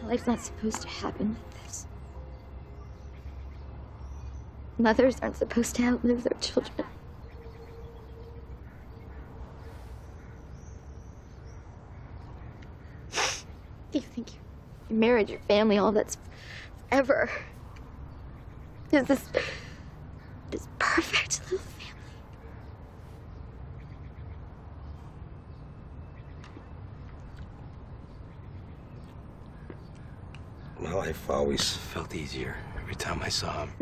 Life's not supposed to happen like this. Mothers aren't supposed to outlive their children. Do you think your marriage, your family, all that's forever? Is this perfect little family? My life always felt easier every time I saw him.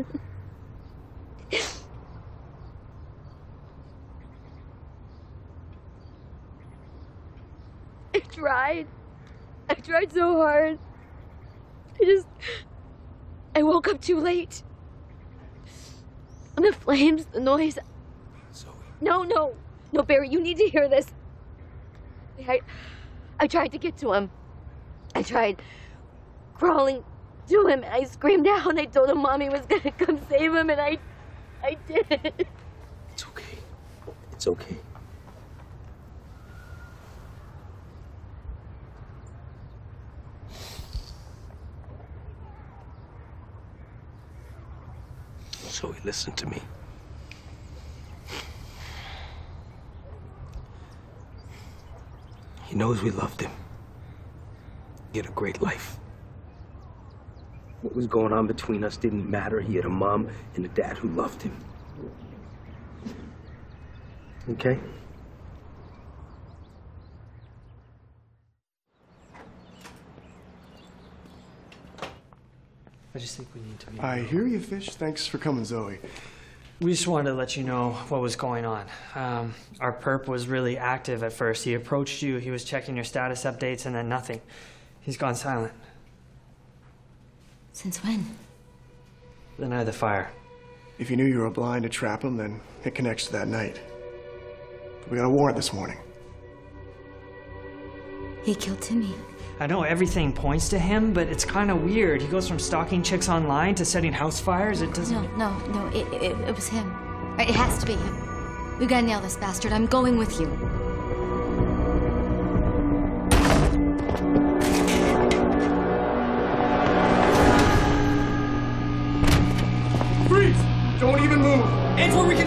I tried so hard. I woke up too late. And the flames, the noise. Zoe. No, Barry, you need to hear this. I tried to get to him. I tried crawling to him, and I screamed out, and I told him Mommy was gonna come save him, and I did. It's okay. It's okay. Zoe, listen to me. He knows we loved him. He had a great life. What was going on between us didn't matter. He had a mom and a dad who loved him. Okay? I just think we need to be... I hear you, Fish. Thanks for coming, Zoe. We just wanted to let you know what was going on. Our perp was really active at first. He approached you, he was checking your status updates, and then nothing. He's gone silent. Since when? The night of the fire. If you knew you were blind to trap him, then it connects to that night. We got a warrant this morning. He killed Timmy. I know everything points to him, but it's kind of weird. He goes from stalking chicks online to setting house fires. It doesn't... No, it was him. It has to be him. We gotta nail this bastard. I'm going with you. Freeze! Don't even move! And where we can